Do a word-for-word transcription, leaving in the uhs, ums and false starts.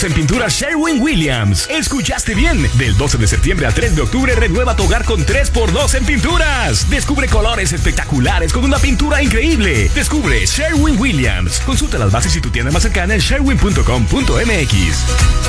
En pintura Sherwin-Williams. Escuchaste bien. Del doce de septiembre al tres de octubre renueva tu hogar con tres por dos en pinturas. Descubre colores espectaculares con una pintura increíble. Descubre Sherwin-Williams. Consulta las bases y tu tienda más cercana en sherwin punto com punto m x.